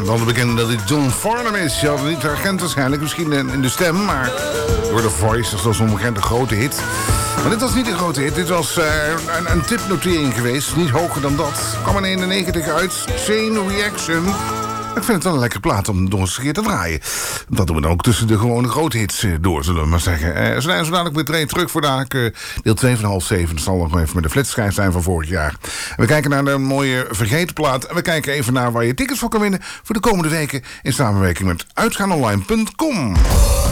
wel te bekennen dat dit John Farnham is. Je had het niet herkend waarschijnlijk, misschien in de stem, maar door de voice, dat was onbekend een grote hit. Maar dit was niet een grote hit, dit was een tipnotering geweest, niet hoger dan dat. Kwam in 91 uit, Chain Reaction. Ik vind het wel een lekkere plaat om nog eens een keer te draaien. Dat doen we dan ook tussen de gewone grote hits door, zullen we maar zeggen. Zo dadelijk weer train terug voor deel 2 van 6:30. Dat zal nog even met de flitschijf zijn van vorig jaar. We kijken naar de mooie vergeten plaat. En we kijken even naar waar je tickets voor kan winnen voor de komende weken in samenwerking met uitgaanonline.com.